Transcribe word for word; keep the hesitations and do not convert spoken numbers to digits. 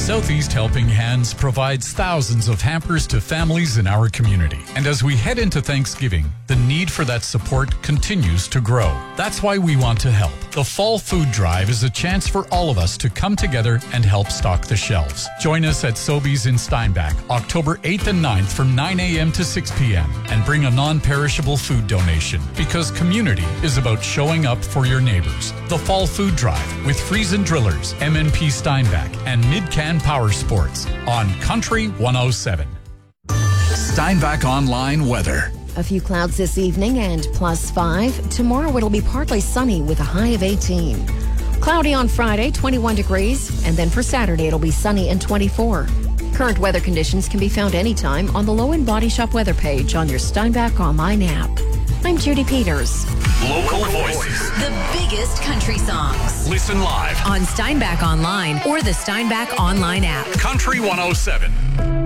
Southeast Helping Hands provides thousands of hampers to families in our community. And as we head into Thanksgiving, the need for that support continues to grow. That's why we want to help. The Fall Food Drive is a chance for all of us to come together and help stock the shelves. Join us at Sobeys in Steinbach, October eighth and ninth from nine a.m. to six p.m. and bring a non-perishable food donation, because community is about showing up for your neighbors. The Fall Food Drive with Friesen Drillers, M N P Steinbach, and Midcan Power Sports on Country one oh seven. Steinbach Online weather. A few clouds this evening and plus five. Tomorrow it'll be partly sunny with a high of eighteen. Cloudy on Friday, twenty-one degrees. And then for Saturday it'll be sunny and twenty-four. Current weather conditions can be found anytime on the Low End Body Shop weather page on your Steinbach Online app. I'm Judy Peters. Local voices. The biggest country songs. Listen live on Steinbach Online or the Steinbach Online app. Country one oh seven.